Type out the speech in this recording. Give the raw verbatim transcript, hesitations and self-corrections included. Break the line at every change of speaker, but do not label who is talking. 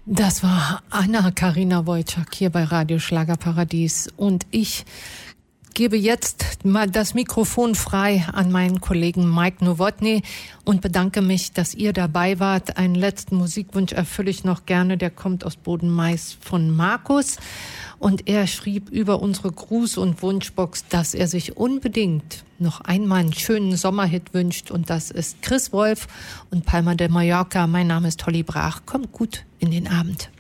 Das war Anna-Karina Wojcik hier bei Radio Schlagerparadies und ich gebe jetzt mal das Mikrofon frei an meinen Kollegen Mike Nowotny und bedanke mich, dass ihr dabei wart. Einen letzten Musikwunsch erfülle ich noch gerne, der kommt aus Bodenmais von Markus und er schrieb über unsere Gruß- und Wunschbox, dass er sich unbedingt noch einmal einen schönen Sommerhit wünscht und das ist Chris Wolf und Palma de Mallorca. Mein Name ist Holly Brach. Kommt gut in den Abend.